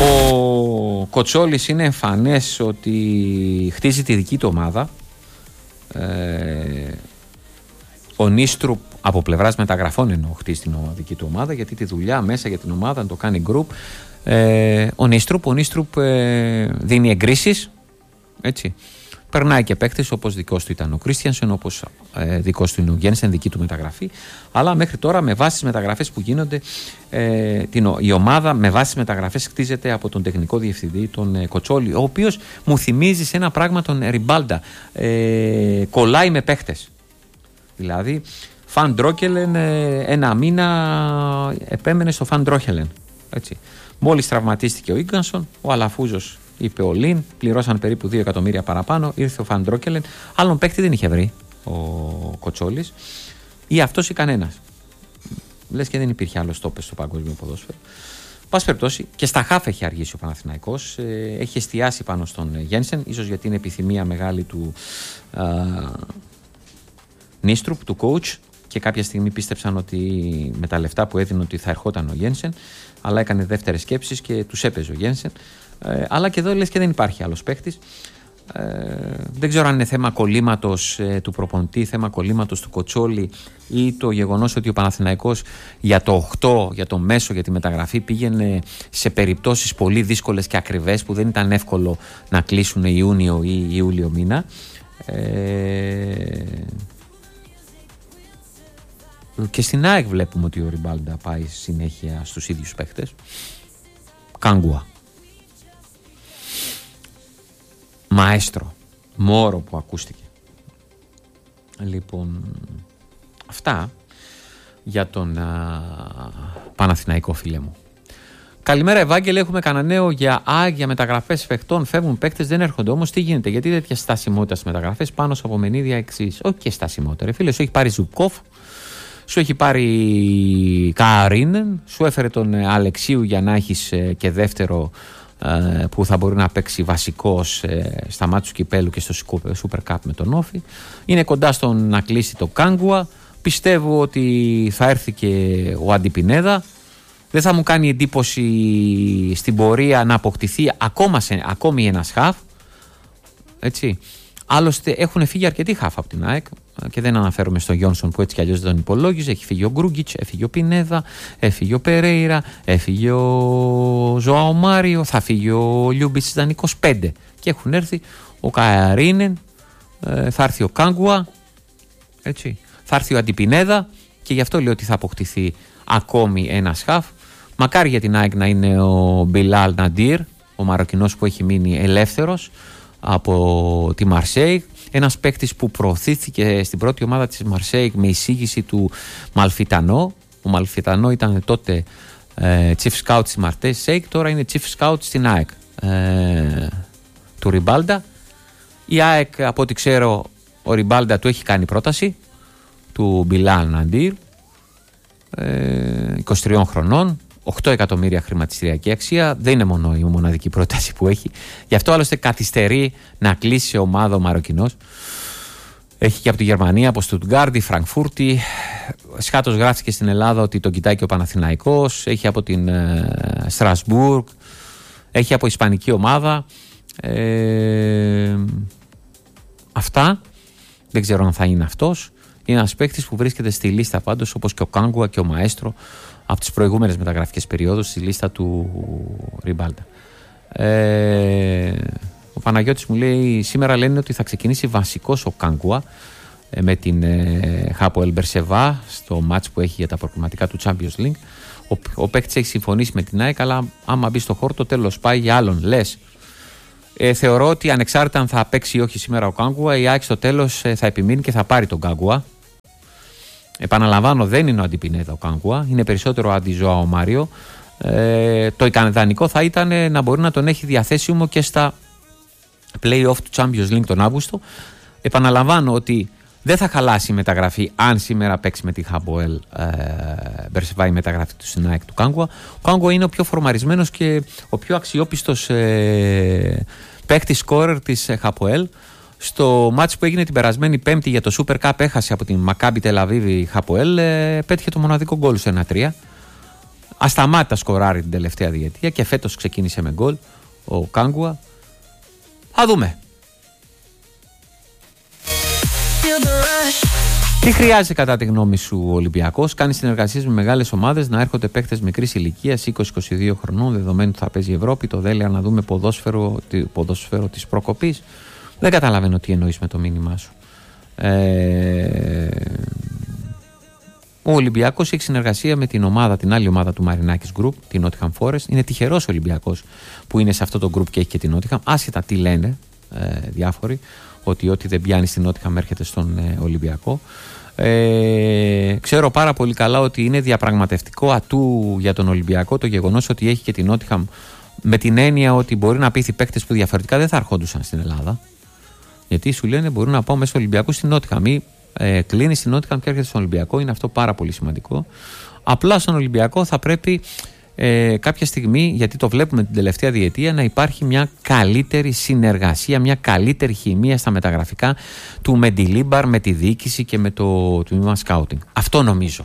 Ο Κοτσόλης είναι εμφανές ότι χτίζει τη δική του ομάδα. Ο Νίστρουπ από πλευράς μεταγραφών εννοώ χτίζει την δική του ομάδα, γιατί τη δουλειά μέσα για την ομάδα το κάνει group. Ο Νίστρουπ δίνει εγκρίσεις, έτσι. Περνάει και παίκτες όπως δικός του ήταν ο Κρίστιανσεν, όπως δικός του είναι ο Γένσεν, δική του μεταγραφή. Αλλά μέχρι τώρα με βάση τις μεταγραφές που γίνονται, η ομάδα με βάση τις μεταγραφές χτίζεται από τον τεχνικό διευθυντή, τον Κοτσόλη, ο οποίος μου θυμίζει σε ένα πράγμα τον Ριμπάλντα. Κολλάει με παίκτες. Δηλαδή, Φαν Ντρόκελεν ένα μήνα επέμενε στο Φαν Ντρόκελεν. Μόλις τραυματίστηκε ο Ίγκανσον, ο Αλαφούζος είπε ο Λιν, πληρώσαν περίπου 2 εκατομμύρια παραπάνω, ήρθε ο Φαν Ντρόκελεν. Άλλον παίκτη δεν είχε βρει ο Κοτσόλης, ή αυτός ή κανένας. Λες και δεν υπήρχε άλλο τόπες στο παγκόσμιο ποδόσφαιρο. Πάση περιπτώσει, και στα χάφ έχει αργήσει ο Παναθηναϊκός. Έχει εστιάσει πάνω στον Γένσεν, ίσως γιατί είναι επιθυμία μεγάλη του Νίστρουπ, του coach, και κάποια στιγμή πίστεψαν ότι με τα λεφτά που έδινε ότι θα ερχόταν ο Γένσεν, αλλά έκανε δεύτερες σκέψεις και τους έπαιζε ο Γένσεν. Αλλά και εδώ λες και δεν υπάρχει άλλος παίχτης. Δεν ξέρω αν είναι θέμα κολλήματος του προπονητή, θέμα κολλήματος του Κοτσόλη, ή το γεγονός ότι ο Παναθηναϊκός για το 8, για το μέσο, για τη μεταγραφή πήγαινε σε περιπτώσεις πολύ δύσκολες και ακριβές που δεν ήταν εύκολο να κλείσουν Ιούνιο ή Ιούλιο μήνα. Και στην ΑΕΚ βλέπουμε ότι ο Ριμπάλντα πάει συνέχεια στους ίδιους παίχτες. Κάγκουα, Μαέστρο, Μόρο που ακούστηκε. Λοιπόν, αυτά για τον Παναθηναϊκό, φίλε μου. Καλημέρα, Ευάγγελε. Έχουμε κανένα νέο για μεταγραφές παιχτών? Φεύγουν παίκτες, δεν έρχονται. Όμως τι γίνεται, γιατί τέτοια στασιμότητα στις μεταγραφές? Πάνω από Μενίδια εξής. Όχι και στασιμότητα, ρε φίλε. Σου έχει πάρει Ζουκόφ, σου έχει πάρει Καρίνεν, σου έφερε τον Αλεξίου για να έχεις και δεύτερο που θα μπορεί να παίξει βασικός στα μάτια του κυπέλου και στο Super Cup με τον Όφη. Είναι κοντά στο να κλείσει το Κάγκουα. Πιστεύω ότι θα έρθει και ο Αντιπινέδα. Δεν θα μου κάνει εντύπωση στην πορεία να αποκτηθεί ακόμη ένας χαφ. Έτσι. Άλλωστε έχουν φύγει αρκετοί χαφ από την ΑΕΚ και δεν αναφέρομαι στον Γιόνσον που έτσι κι αλλιώς δεν τον υπολόγιζε. Έχει φύγει ο Γκρούγκιτς, έφυγε ο Πινέδα, έφυγε ο Περέιρα, έφυγε ο Ζωάο Μάριο, θα φύγει ο Λιούμπιτς, ήταν 25 και έχουν έρθει ο Κααρίνεν, θα έρθει ο Κάγκουα, έτσι. Θα έρθει ο Αντιπινέδα και γι' αυτό λέω ότι θα αποκτηθεί ακόμη ένας χαφ. Μακάρι για την ΑΕΚ να είναι ο Μπιλάλ Ναντίρ, ο Μαροκινός που έχει μείνει ελεύθερος από τη Μαρσέιγ. Ένας παίκτης που προωθήθηκε στην πρώτη ομάδα της Μαρσέιγ με εισήγηση του Μαλφιτανό. Ο Μαλφιτανό ήταν τότε chief scout της Μαρσέιγ, τώρα είναι chief scout στην ΑΕΚ του Ριμπάλντα. Η ΑΕΚ, από ό,τι ξέρω, ο Ριμπάλντα του έχει κάνει πρόταση του Μπιλάλ Ναντίρ, 23 χρονών, 8 εκατομμύρια χρηματιστηριακή αξία. Δεν είναι μόνο η μοναδική πρόταση που έχει. Γι' αυτό άλλωστε καθυστερεί να κλείσει ομάδα ο Μαροκινός. Έχει και από τη Γερμανία, από Στουτγκάρδη, Φραγκφούρτη. Σχάτως γράφτηκε στην Ελλάδα ότι τον κοιτάει και ο Παναθηναϊκός. Έχει από την Στρασβούργκ. Έχει από ισπανική ομάδα. Αυτά. Δεν ξέρω αν θα είναι αυτός. Είναι ένας παίκτης που βρίσκεται στη λίστα πάντως, όπως και ο Κάγκουα και ο Μαέστρο, από τις προηγούμενες μεταγραφικές περιόδους στη λίστα του Ριμπάλντα. Ο Παναγιώτης μου λέει, σήμερα λένε ότι θα ξεκινήσει βασικός ο Κάγκουα με την Χάποελ Μπερσεβά στο μάτς που έχει για τα προκριματικά του Champions League. Ο παίκτης έχει συμφωνήσει με την ΑΕΚ, αλλά άμα μπει στο χώρο το τέλος πάει για άλλον. Λες. Θεωρώ ότι ανεξάρτητα αν θα παίξει ή όχι σήμερα ο Κάγκουα, η ΑΕΚ στο τέλος θα επιμείνει και θα πάρει τον Κάγκουα. Επαναλαμβάνω, δεν είναι ο Αντιπινέδα ο Κάγκουα, είναι περισσότερο ο Αντιζώαο Μάριο. Το ιδανικό θα ήταν να μπορεί να τον έχει διαθέσιμο και στα play-off του Champions League τον Αύγουστο. Επαναλαμβάνω ότι δεν θα χαλάσει η μεταγραφή αν σήμερα παίξει με τη Χαποέλ Μπερσεβά η μεταγραφή του στην ΑΕΚ του Κάγκουα. Ο Κάγκουα είναι ο πιο φορμαρισμένος και ο πιο αξιόπιστος παίκτης σκόρερ της Χαποέλ. Στο μάτς που έγινε την περασμένη Πέμπτη για το Super Cup, έχασε από την Μακάμπι Τελαβίβη η Χαποέλ, πέτυχε το μοναδικό γκολ στο 1-3. ασταμάτητα σκοράρει την τελευταία διετία και φέτος ξεκίνησε με γκολ ο Κάγκουα. Θα δούμε. Τι χρειάζεται κατά τη γνώμη σου ο Ολυμπιακός? Κάνει συνεργασίες με μεγάλες ομάδες, να έρχονται παίκτες μικρής ηλικίας, 20-22 χρονών, δεδομένου ότι θα παίζει η Ευρώπη. Το δέλεα να δούμε ποδόσφαιρο της προκοπής. Δεν καταλαβαίνω τι εννοείς με το μήνυμά σου. Ο Ολυμπιακός έχει συνεργασία με την άλλη ομάδα του Μαρινάκης Group, την Nottingham Forest. Είναι τυχερός ο Ολυμπιακός που είναι σε αυτό το group και έχει και την Nottingham. Άσχετα τι λένε διάφοροι, ότι ό,τι δεν πιάνει στην Nottingham έρχεται στον Ολυμπιακό. Ξέρω πάρα πολύ καλά ότι είναι διαπραγματευτικό ατού για τον Ολυμπιακό το γεγονός ότι έχει και την Nottingham, με την έννοια ότι μπορεί να πείθει παίκτες που διαφορετικά δεν θα ερχόντουσαν στην Ελλάδα. Γιατί σου λένε μπορεί να πάω μέσα στο Ολυμπιακό στην Nottingham ή κλείνει στην Nottingham και έρχεται στον Ολυμπιακό. Είναι αυτό πάρα πολύ σημαντικό. Απλά στον Ολυμπιακό θα πρέπει κάποια στιγμή, γιατί το βλέπουμε την τελευταία διετία, να υπάρχει μια καλύτερη συνεργασία, μια καλύτερη χημεία στα μεταγραφικά του Μεντιλίμπαρ με τη διοίκηση και με το τμήμα σκάουτινγκ. Αυτό νομίζω.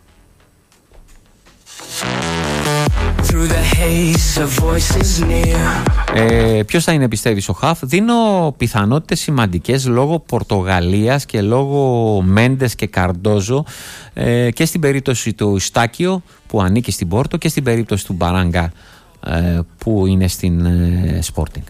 Ποιος θα είναι πιστεύεις ο Χαφ? Δίνω πιθανότητες σημαντικές λόγω Πορτογαλίας και λόγω Μέντες και Καρντόζο, και στην περίπτωση του Στάκιο που ανήκει στην Πόρτο και στην περίπτωση του Μπαράγκα που είναι στην Sporting.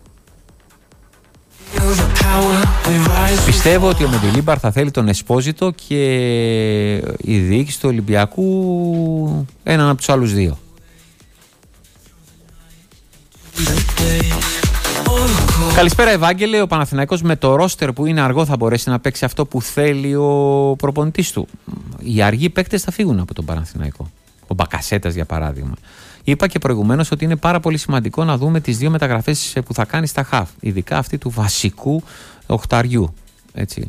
Πιστεύω ότι ο Μεντιλίμπαρ θα θέλει τον Εσπόζιτο και η διοίκηση του Ολυμπιακού έναν από τους άλλους δύο. Καλησπέρα Ευάγγελε. Ο Παναθηναϊκός με το ρόστερ που είναι αργό θα μπορέσει να παίξει αυτό που θέλει ο προπονητής του? Οι αργοί παίκτες θα φύγουν από τον Παναθηναϊκό. Ο Μπακασέτας για παράδειγμα. Είπα και προηγουμένως ότι είναι πάρα πολύ σημαντικό να δούμε τις δύο μεταγραφές που θα κάνει στα χαφ, ειδικά αυτή του βασικού οχταριού. Έτσι.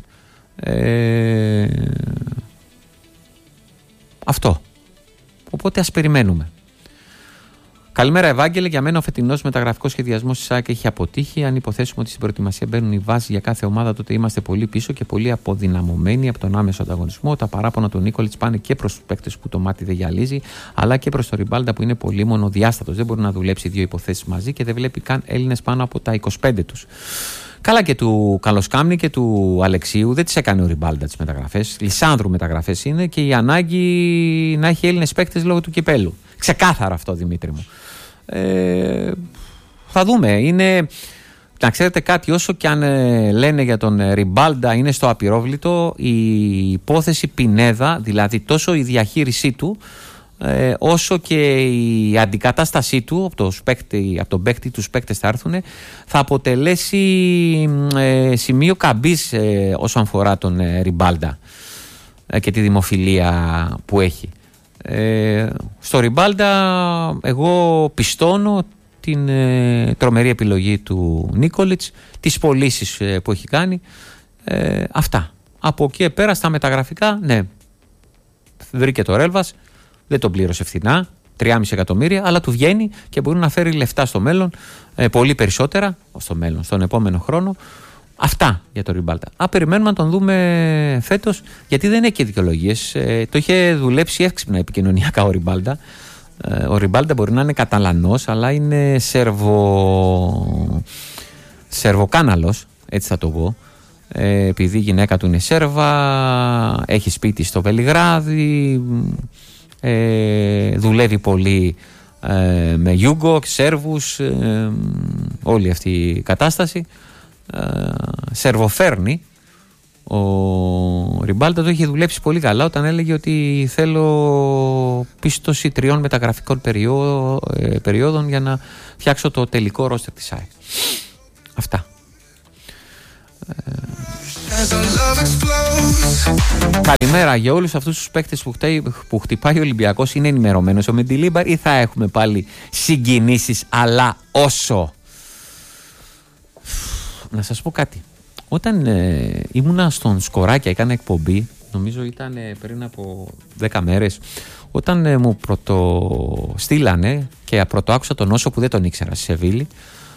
Αυτό. Οπότε ας περιμένουμε. Καλημέρα Ευάγγελε. Για μένα ο φετινός μεταγραφικός σχεδιασμός της ΣΑΚ έχει αποτύχει. Αν υποθέσουμε ότι στην προετοιμασία μπαίνουν οι βάσεις για κάθε ομάδα, τότε είμαστε πολύ πίσω και πολύ αποδυναμωμένοι από τον άμεσο ανταγωνισμό. Τα παράπονα του Νίκολιτς πάνε και προς τους παίκτες που το μάτι δεν γυαλίζει, αλλά και προς τον Ριμπάλντα που είναι πολύ μονοδιάστατος. Δεν μπορεί να δουλέψει δύο υποθέσεις μαζί και δεν βλέπει καν Έλληνες πάνω από τα 25 τους. Καλά, και του Καλοσκάμνη και του Αλεξίου δεν τις έκανε ο Ριμπάλντα τις μεταγραφές. Λισάνδρου μεταγραφές είναι και η ανάγκη να έχει Έλληνες παίκτες λόγω του κυπέλου. Ξεκάθαρα αυτό, Δημήτρη μου. Θα δούμε. Είναι, να ξέρετε κάτι, όσο και αν λένε για τον Ριμπάλντα είναι στο απειρόβλητο, η υπόθεση Πινέδα, δηλαδή τόσο η διαχείρισή του όσο και η αντικατάστασή του από τον παίκτη, τους παίκτες θα έρθουν, θα αποτελέσει σημείο καμπής όσον αφορά τον Ριμπάλντα και τη δημοφιλία που έχει. Στο Ριμπάλντα εγώ πιστώνω την τρομερή επιλογή του Νίκολιτς, τις πωλήσεις που έχει κάνει, αυτά. Από εκεί πέρα στα μεταγραφικά, ναι, βρήκε το Ρέλβας, δεν τον πλήρωσε φθηνά, 3,5 εκατομμύρια, αλλά του βγαίνει και μπορεί να φέρει λεφτά στο μέλλον, πολύ περισσότερα στο μέλλον, στον επόμενο χρόνο. Αυτά για τον Ριμπάλντα. Περιμένουμε να τον δούμε φέτος, γιατί δεν έχει και δικαιολογίες. Το είχε δουλέψει εύξυπνα επικοινωνιακά ο Ριμπάλντα. Ο Ριμπάλντα μπορεί να είναι Καταλανός, αλλά είναι Σερβοκάναλος, έτσι θα το πω. Επειδή η γυναίκα του είναι Σέρβα, έχει σπίτι στο Βελιγράδι, δουλεύει πολύ με Ιούγκο, Σέρβους, όλη αυτή η κατάσταση. Σερβοφέρνει. Ο Ριμπάλντα το είχε δουλέψει πολύ καλά όταν έλεγε ότι θέλω πίστοση 3 μεταγραφικών περιόδων για να φτιάξω το τελικό ρόστερ της ΑΕΚ. Αυτά. Καλημέρα για όλους αυτούς τους παίκτες που χτυπάει ο Ολυμπιακός. Είναι ενημερωμένος ο Μεντιλίμπαρ ή θα έχουμε πάλι συγκινήσεις, αλλά όσο? Να σας πω κάτι. Όταν ήμουνα στον Σκοράκια, έκανα εκπομπή, νομίζω ήταν πριν από 10 μέρες, όταν μου πρωτοστήλανε και πρωτοάκουσα τον Όσο που δεν τον ήξερα στη Σεβίλη,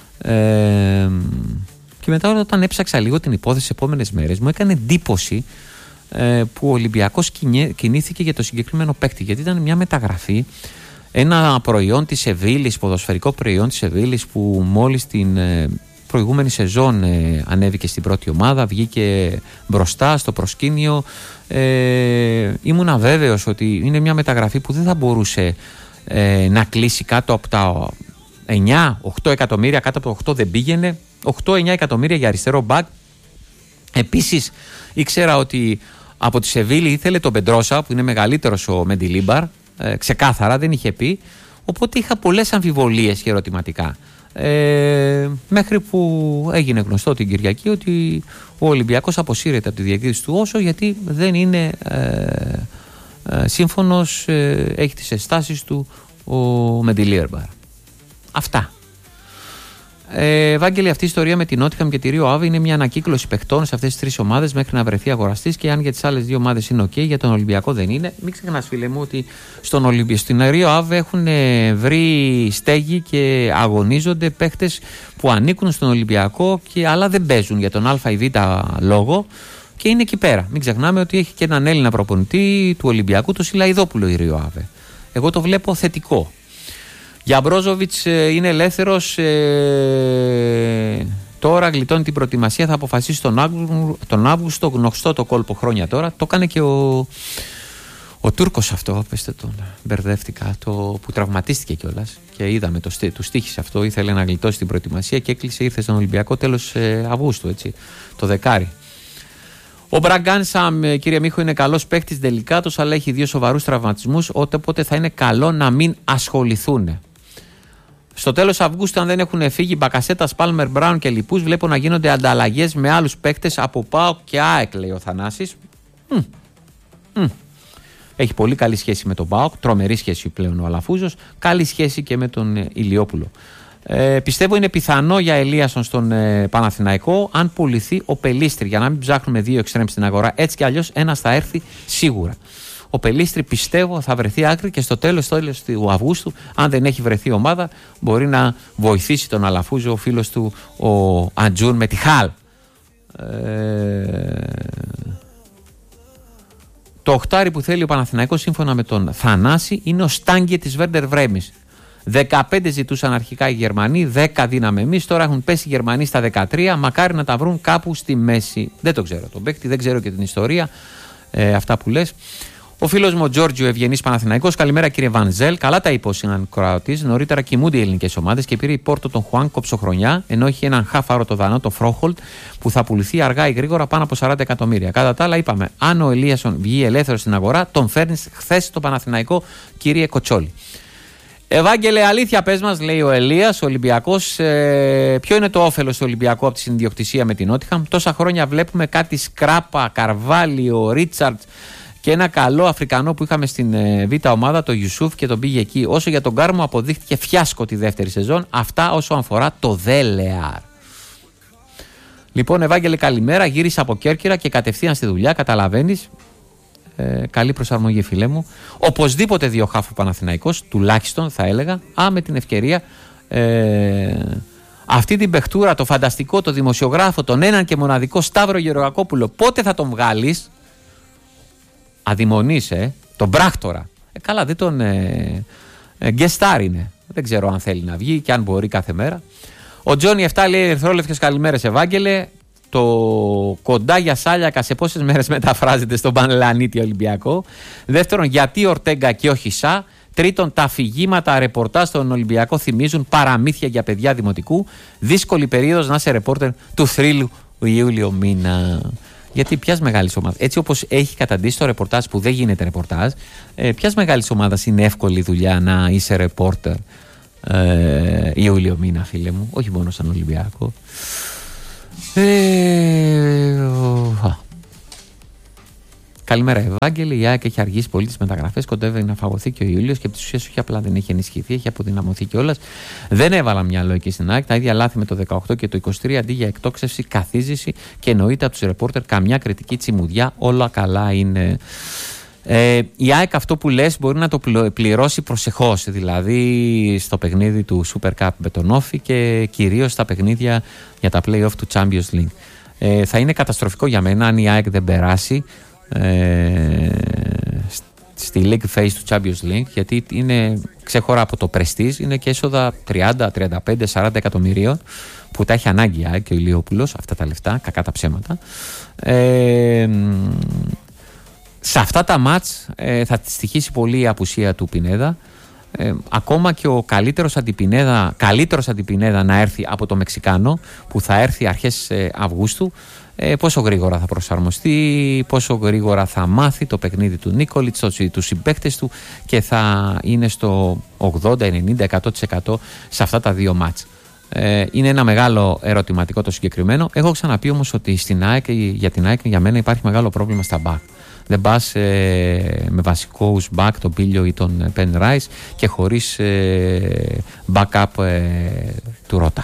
και μετά όταν έψαξα λίγο την υπόθεση τις επόμενες μέρες, μου έκανε εντύπωση που ο Ολυμπιακός κινήθηκε για το συγκεκριμένο παίκτη, γιατί ήταν μια μεταγραφή ένα προϊόν της Σεβίλης, ποδοσφαιρικό προϊόν της Σεβίλης, που μόλις την προηγούμενη σεζόν ανέβηκε στην πρώτη ομάδα, βγήκε μπροστά στο προσκήνιο. Ήμουν αβέβαιος ότι είναι μια μεταγραφή που δεν θα μπορούσε να κλείσει κάτω από τα 9-8 εκατομμύρια, κάτω από το 8 δεν πήγαινε. 8-9 εκατομμύρια για αριστερό μπακ. Επίσης ήξερα ότι από τη Σεβίλη ήθελε τον Πεντρόσα, που είναι μεγαλύτερος ο Μεντιλίμπαρ, ξεκάθαρα δεν είχε πει, οπότε είχα πολλές αμφιβολίες και ερωτηματικά, μέχρι που έγινε γνωστό την Κυριακή ότι ο Ολυμπιακός αποσύρεται από τη διεκδίκηση του Όσο, γιατί δεν είναι σύμφωνος, έχει τις αισθάσεις του ο Μεντιλίμπαρ. Αυτά. Βάγγελη, αυτή η ιστορία με την Νότιχαμ και τη Ρίο Άβε είναι μια ανακύκλωση παιχτών σε αυτές τις τρεις ομάδες μέχρι να βρεθεί αγοραστής, και αν για τις άλλες δύο ομάδες είναι ok, για τον Ολυμπιακό δεν είναι. Μην ξεχνάς, φίλε μου, ότι στην Ρίο Άβε έχουν βρει στέγη και αγωνίζονται παίχτες που ανήκουν στον Ολυμπιακό, αλλά δεν παίζουν για τον Α ή Β λόγο και είναι εκεί πέρα. Μην ξεχνάμε ότι έχει και έναν Έλληνα προπονητή του Ολυμπιακού, το Σιλαϊδόπουλο, η Ρίο Άβε. Εγώ το βλέπω θετικό. Για Μπρόζοβιτς είναι ελεύθερος, τώρα γλιτώνει την προετοιμασία, θα αποφασίσει τον Αύγουστο, γνωστό το κόλπο χρόνια τώρα. Το έκανε και ο Τούρκος αυτό, πέστε τον, μπερδεύτηκα, που τραυματίστηκε κιόλας και είδαμε του στοίχησε αυτό, ήθελε να γλιτώσει την προετοιμασία και έκλεισε, ήρθε στον Ολυμπιακό τέλος Αυγούστου, έτσι, το δεκάρι. Ο Μπραγκάνσαμ, κύριε Μίχο, είναι καλός παίκτης, δελικάτος, αλλά έχει 2 σοβαρούς τραυματισμούς, οπότε θα είναι καλό να μην ασχοληθούν. Στο τέλος Αυγούστου, αν δεν έχουν φύγει Μπακασέτα, Πάλμερ, Μπράουν και λοιπούς, βλέπω να γίνονται ανταλλαγές με άλλους παίκτες από ΠΑΟΚ και ΑΕΚ, λέει ο Θανάσης. Έχει πολύ καλή σχέση με τον ΠΑΟΚ, τρομερή σχέση πλέον ο Αλαφούζος, καλή σχέση και με τον Ηλιόπουλο. Πιστεύω είναι πιθανό για Ελίασον στον Παναθηναϊκό, αν πουληθεί ο Πελίστρη, για να μην ψάχνουμε 2 εξτρέμ στην αγορά. Έτσι κι αλλιώς ένας θα έρθει σίγουρα. Ο Πελίστρη πιστεύω θα βρεθεί άκρη και στο τέλος του Αυγούστου, αν δεν έχει βρεθεί ομάδα, μπορεί να βοηθήσει τον Αλαφούζο, ο φίλος του ο Αντζούν με τη Χαλ. Το οχτάρι που θέλει ο Παναθηναϊκός σύμφωνα με τον Θανάση είναι ο Στάγκε της Βέρντερ Βρέμις. 15 ζητούσαν αρχικά οι Γερμανοί, 10 δίναμε εμείς. Τώρα έχουν πέσει οι Γερμανοί στα 13. Μακάρι να τα βρουν κάπου στη μέση. Δεν το ξέρω τον παίκτη, δεν ξέρω και την ιστορία. Αυτά που λες. Ο φίλος μου ο Τζόρτζιο, ευγενής Παναθηναϊκός. Καλημέρα κύριε Βανζέλ. Καλά τα είπε ο συνανκροατής. Νωρίτερα κοιμούνται οι ελληνικές ομάδες και πήρε η Πόρτο τον Χουάν κοψοχρονιά. Ενώ έχει έναν χάφαρο το Δανό, το Φρόχολτ, που θα πουληθεί αργά ή γρήγορα πάνω από 40 εκατομμύρια. Κατά τα άλλα, είπαμε, αν ο Ελίασον βγει ελεύθερος στην αγορά, τον φέρνει χθες στο Παναθηναϊκό, κύριε Κοτσόλη. Ευάγγελε, αλήθεια πες μας, λέει ο Ελίας, ο Ολυμπιακός, ποιο είναι το όφελος του Ολυμπιακού από τη συνδιοκτησία με την Νότιχαμ? Τόσα χρόνια βλέπουμε κάτι Σκράπα, Καρβάλιο, Ρίτσαρτς και ένα καλό Αφρικανό που είχαμε στην Β' ομάδα, το Ιουσούφ, και τον πήγε εκεί. Όσο για τον Κάρμο, αποδείχτηκε φιάσκο τη δεύτερη σεζόν. Αυτά όσο αφορά το Δέλεαρ. Λοιπόν, Ευάγγελε, καλημέρα. Γύρισα από Κέρκυρα και κατευθείαν στη δουλειά, καταλαβαίνεις. Καλή προσαρμογή, φίλε μου. Οπωσδήποτε 2 χάφου Παναθηναϊκός, τουλάχιστον θα έλεγα. Με την ευκαιρία αυτή την παιχτούρα, το φανταστικό, το δημοσιογράφο, τον έναν και μοναδικό Σταύρο Γεωργακόπουλο, πότε θα τον βγάλεις? Αδειμονείς, τον πράκτορα. Καλά, δεν τον γκεστάρ είναι. Δεν ξέρω αν θέλει να βγει και αν μπορεί κάθε μέρα. Ο Τζόνι 7 λέει ερθρόλευκες καλημέρες, Ευάγγελε. Το κοντά για Σάλιακα σε πόσες μέρες μεταφράζεται στον Πανελλανίτη Ολυμπιακό? Δεύτερον, γιατί Ορτέγκα και όχι Σα? Τρίτον, τα αφηγήματα ρεπορτάζ στον Ολυμπιακό θυμίζουν παραμύθια για παιδιά δημοτικού. Δύσκολη περίοδος να είσαι ρεπόρτερ του θρύλου Ιούλιο μήνα. Γιατί ποιας μεγάλης ομάδας, έτσι όπως έχει καταντήσει το ρεπορτάζ που δεν γίνεται ρεπορτάζ, ποιας μεγάλης ομάδας είναι εύκολη δουλειά να είσαι ρεπόρτερ Ιούλιο μήνα, φίλε μου? Όχι μόνο σαν Ολυμπιακό. Καλημέρα, Ευάγγελη. Η ΑΕΚ έχει αργήσει πολύ τις μεταγραφές. Κοντεύει να φαγωθεί και ο Ιούλιος και από τις ουσίες όχι απλά δεν έχει ενισχυθεί, έχει αποδυναμωθεί κιόλας. Δεν έβαλα μυαλό εκεί στην ΑΕΚ. Τα ίδια λάθη με το 18 και το 23, αντί για εκτόξευση, καθίζηση και εννοείται από τους ρεπόρτερ καμιά κριτική τσιμουδιά. Όλα καλά είναι. Η ΑΕΚ αυτό που λες μπορεί να το πληρώσει προσεχώς, δηλαδή στο παιχνίδι του Super Cup με τον Όφη και κυρίως στα παιχνίδια για τα play-off του Champions League. Θα είναι καταστροφικό για μένα αν η ΑΕΚ δεν περάσει στη League Phase του Champions League, γιατί είναι ξέχωρα από το Prestige, είναι και έσοδα 30, 35, 40 εκατομμυρίων που τα έχει ανάγκη και ο Ηλιόπουλος, αυτά τα λεφτά, κακά τα ψέματα. Σε αυτά τα μάτς θα τη στοιχήσει πολύ η απουσία του Πινέδα. Ακόμα και ο καλύτερος αντιπινέδα να έρθει από το Μεξικάνο, που θα έρθει αρχές Αυγούστου, πόσο γρήγορα θα προσαρμοστεί, πόσο γρήγορα θα μάθει το παιχνίδι του Νίκολιτς, τους συμπαίκτες του, και θα είναι στο 80, 90, 100% σε αυτά τα δύο μάτς. Είναι ένα μεγάλο ερωτηματικό το συγκεκριμένο. Έχω ξαναπεί όμως ότι για την ΑΕΚ για μένα υπάρχει μεγάλο πρόβλημα στα back. Δεν πας με βασικούς back, τον Πίλιο ή τον Πεν Ράις, και χωρίς backup του Ρώτα.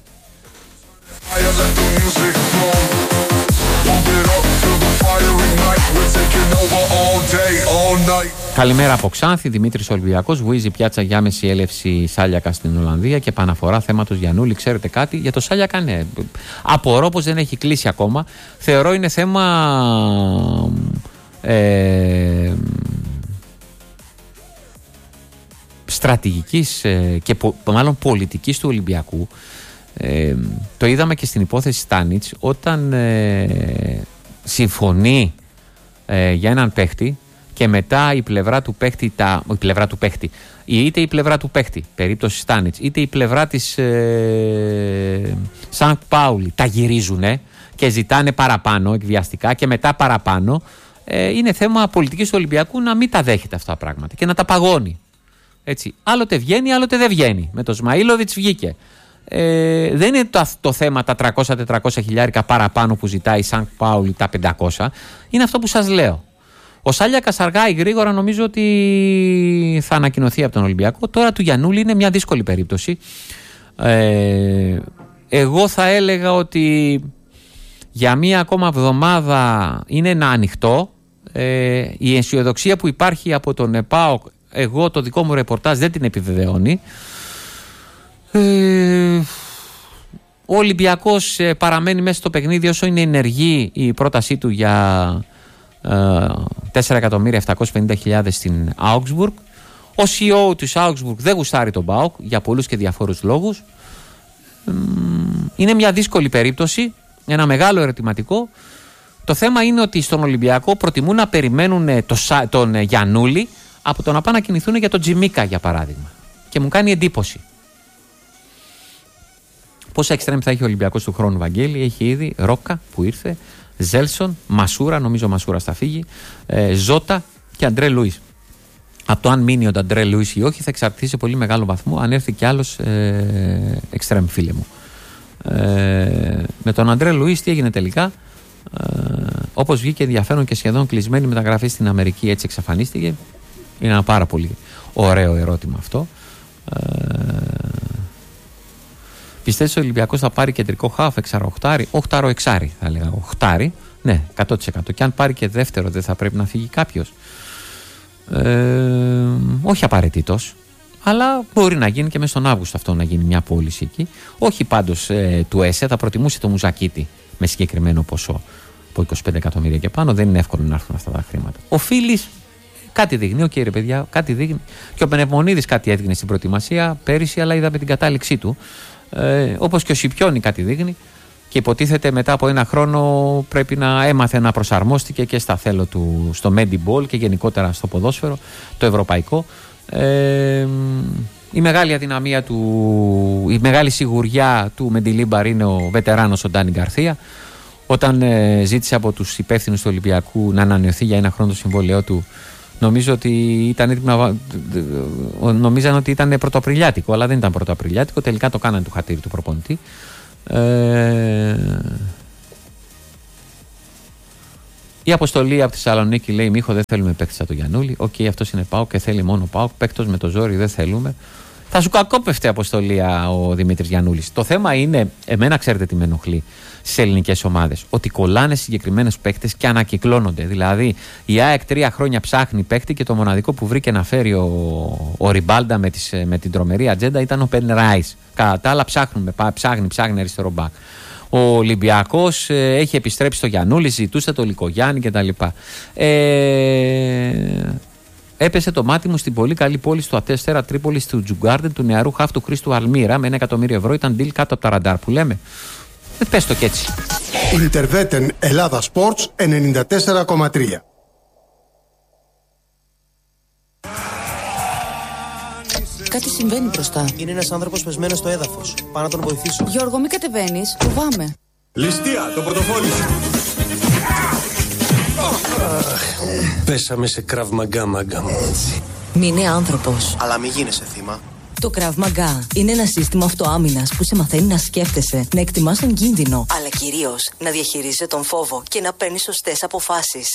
Καλημέρα από Ξάνθη, Δημήτρης Ολυμπιακός. Βουίζει πιάτσα για μέση έλευση Σάλιακα στην Ολλανδία και επαναφορά θέματος Γιαννούλη. Ξέρετε κάτι για το Σάλιακα? Ναι. Απορώ πως δεν έχει κλείσει ακόμα. Θεωρώ είναι θέμα στρατηγικής και μάλλον πολιτικής του Ολυμπιακού. Το είδαμε και στην υπόθεση Στάνιτς, όταν συμφωνεί για έναν παίχτη και μετά η πλευρά του παίχτη, είτε η πλευρά του παίχτη, περίπτωση Στάνιτς, είτε η πλευρά της Σανκ Πάουλη τα γυρίζουνε και ζητάνε παραπάνω εκβιαστικά και μετά παραπάνω. Είναι θέμα πολιτικής του Ολυμπιακού να μην τα δέχεται αυτά τα πράγματα και να τα παγώνει. Έτσι. Άλλοτε βγαίνει, άλλοτε δεν βγαίνει. Με το Σμαΐλοβιτς βγήκε. Δεν είναι το θέμα τα 300-400 χιλιάρικα παραπάνω που ζητάει η Σανκ Πάουλη, τα 500. Είναι αυτό που σας λέω. Ο Σάλιακας αργά ή γρήγορα νομίζω ότι θα ανακοινωθεί από τον Ολυμπιακό. Τώρα του Γιαννούλη είναι μια δύσκολη περίπτωση. Εγώ θα έλεγα ότι για μία ακόμα εβδομάδα είναι ένα ανοιχτό. Η αισιοδοξία που υπάρχει από τον ΕΠΑΟΚ, εγώ το δικό μου ρεπορτάζ δεν την επιβεβαιώνει. Ο Ολυμπιακός παραμένει μέσα στο παιχνίδι όσο είναι ενεργή η πρότασή του για 4.750.000 στην Augsburg. Ο CEO της Augsburg δεν γουστάρει τον ΠΑΟΚ για πολλούς και διαφόρους λόγους. Είναι μια δύσκολη περίπτωση, ένα μεγάλο ερωτηματικό. Το θέμα είναι ότι στον Ολυμπιακό προτιμούν να περιμένουν τον Γιαννούλη από το να πάνε να κινηθούν για τον Τζιμίκα, για παράδειγμα. Και μου κάνει εντύπωση. Πόσα εξτρέμ θα έχει ο Ολυμπιακός του χρόνου, Βαγγέλη? Έχει ήδη Ρόκα που ήρθε, Ζέλσον, Μασούρα, νομίζω Μασούρα θα φύγει, Ζώτα και Αντρέ Λουίς. Από το αν μείνει ο Αντρέ Λουίς ή όχι θα εξαρτηθεί σε πολύ μεγάλο βαθμό αν έρθει κι άλλος εξτρέμ, φίλε μου. Με τον Αντρέ Λουίς τι έγινε τελικά? Όπως βγήκε ενδιαφέρον και σχεδόν κλεισμένη μεταγραφή στην Αμερική, έτσι εξαφανίστηκε. Είναι ένα πάρα πολύ ωραίο ερώτημα αυτό. Πιστεύεις ότι ο Ολυμπιακός θα πάρει κεντρικό χάφ, εξαροχτάρι, οχτάρο-εξάρι θα έλεγα, οχτάρι, ναι, 100%. Και αν πάρει και δεύτερο δεν θα πρέπει να φύγει κάποιος? Όχι απαραίτητος, αλλά μπορεί να γίνει και μέσα στον Αύγουστο αυτό, να γίνει μια πώληση εκεί. Όχι πάντως του ΕΣΕ, θα προτιμούσε το Μουζακίτη με συγκεκριμένο ποσό από 25 εκατομμύρια και πάνω. Δεν είναι εύκολο να έρθουν αυτά τα χρήματα. Ο Φίλης κάτι δείχνει, οκ, ρε παιδιά, κάτι δείχνει. Και ο Πνευμονίδης κάτι έδειχνε στην προετοιμασία πέρυσι, αλλά είδαμε την κατάληξή του. Όπως και ο Σιπιώνη κάτι δείχνει. Και υποτίθεται μετά από ένα χρόνο πρέπει να έμαθε να προσαρμόστηκε και στα θέλω του στο Mediball και γενικότερα στο ποδόσφαιρο, το ευρωπαϊκό. Η μεγάλη αδυναμία του, η μεγάλη σιγουριά του Μεντιλίμπαρ είναι ο βετεράνος ο Ντάνι Γκαρθία. Όταν ζήτησε από τους υπεύθυνους του Ολυμπιακού να ανανεωθεί για ένα χρόνο το συμβόλαιό του, νομίζω ότι νομίζαν ότι ήταν πρωτοαπριλιάτικο, αλλά δεν ήταν πρωτοαπριλιάτικο. Τελικά το κάνανε του χατήρι του προπονητή. Η αποστολή από τη Θεσσαλονίκη λέει: Μίχο, δεν θέλουμε παίκτη σαν τον Γιαννούλη. Οκ, αυτός είναι ΠΑΟΚ και θέλει μόνο ΠΑΟΚ. Παίκτος με το ζόρι δεν θέλουμε. Θα σου κακόπευτε αποστολή ο Δημήτρης Γιαννούλης. Το θέμα είναι, εμένα ξέρετε τι με ενοχλεί στις ελληνικές ομάδες, ότι κολλάνε συγκεκριμένους παίκτες και ανακυκλώνονται. Δηλαδή, η ΑΕΚ 3 χρόνια ψάχνει παίκτη και το μοναδικό που βρήκε να φέρει ο Ριμπάλντα με την τρομερή ατζέντα ήταν ο Πεν Ράις. Κατά τα άλλα, ψάχνει αριστερό μπακ. Ο Ολυμπιακός έχει επιστρέψει στο Γιαννούλη, ζητούσε το Λικογιάννη κτλ. Έπεσε το μάτι μου στην πολύ καλή πόλη στο Ατέστερα Τρίπολη του Τζουγκάρντεν του νεαρού χαφ του Χρήστου Αλμύρα με 1 εκατομμύριο ευρώ. Ήταν deal κάτω από τα ραντάρ που λέμε. Πες το κι έτσι. Ιντερβέτεν Ελλάδα Sports 94,3. Κάτι συμβαίνει μπροστά. Είναι ένας άνθρωπος πεσμένος στο έδαφος. Πάω να τον βοηθήσω. Γιώργο, μην κατεβαίνεις. Φοβάμαι. Ληστεία, το πορτοφόλι σου. Πέσαμε σε Krav Maga, μάγκα μου. Μην είναι άνθρωπος. Αλλά μην γίνεσαι θύμα. Το Krav Maga είναι ένα σύστημα αυτοάμυνας που σε μαθαίνει να σκέφτεσαι, να εκτιμάς τον κίνδυνο, αλλά κυρίως να διαχειρίζεσαι τον φόβο και να παίρνεις σωστές αποφάσεις.